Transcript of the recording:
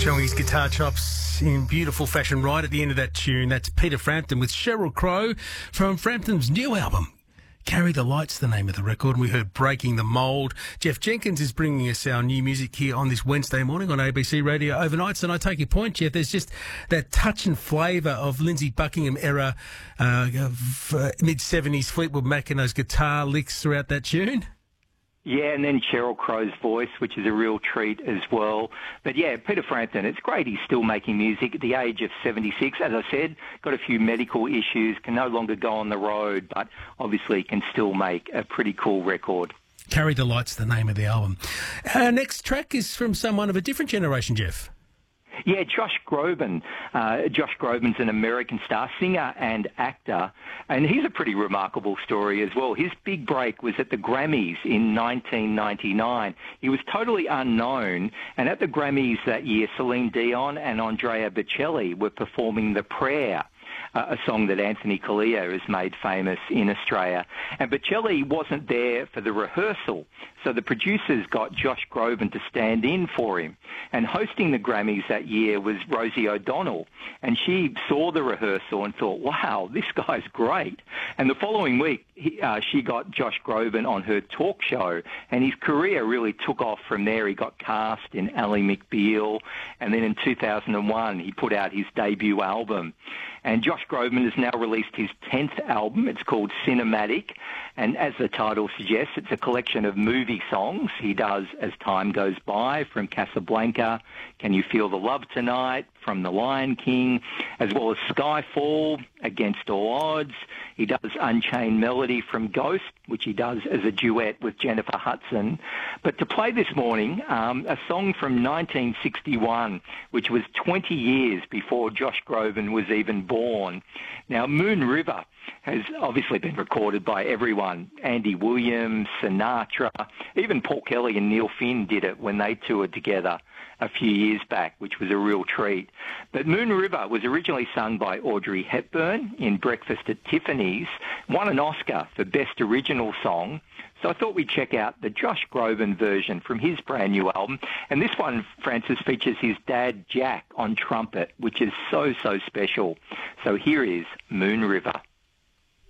Showing his guitar chops in beautiful fashion right at the end of that tune. That's Peter Frampton with Sheryl Crow from Frampton's new album. Carry the Light's the name of the record, and we heard Breaking the Mould. Jeff Jenkins is bringing us our new music here on this Wednesday morning on ABC Radio Overnights, and I take your point, Jeff. There's just that touch and flavour of Lindsey Buckingham era, mid-70s Fleetwood Mac and those guitar licks throughout that tune. Yeah, and then Sheryl Crow's voice, which is a real treat as well. But yeah, Peter Frampton, it's great he's still making music at the age of 76. As I said, got a few medical issues, can no longer go on the road, but obviously can still make a pretty cool record. Carry the Light's the name of the album. Our next track is from someone of a different generation, Jeff. Yeah, Josh Groban. Josh Groban's an American star, singer and actor, and he's a pretty remarkable story as well. His big break was at the Grammys in 1999. He was totally unknown, and at the Grammys that year, Celine Dion and Andrea Bocelli were performing The Prayer, a song that Anthony Collier has made famous in Australia. And Bocelli wasn't there for the rehearsal, so the producers got Josh Groban to stand in for him. And hosting the Grammys that year was Rosie O'Donnell, and she saw the rehearsal and thought, wow, this guy's great. And the following week, she got Josh Groban on her talk show, and his career really took off from there. He got cast in Ally McBeal, and then in 2001, he put out his debut album. And Josh Groban has now released his 10th album. It's called Cinematic, and as the title suggests, it's a collection of movie songs he does as time goes by, from Casablanca, Can You Feel the Love Tonight, from The Lion King, as well as Skyfall, Against All Odds. He does Unchained Melody from Ghost, which he does as a duet with Jennifer Hudson. But to play this morning, a song from 1961, which was 20 years before Josh Groban was even born. Now, Moon River has obviously been recorded by everyone. Andy Williams, Sinatra, even Paul Kelly and Neil Finn did it when they toured together a few years back, which was a real treat. But Moon River was originally sung by Audrey Hepburn in Breakfast at Tiffany's, won an Oscar for Best Original Song. So I thought we'd check out the Josh Groban version from his brand new album. And this one, Francis, features his dad, Jack, on trumpet, which is so, so special. So here is Moon River.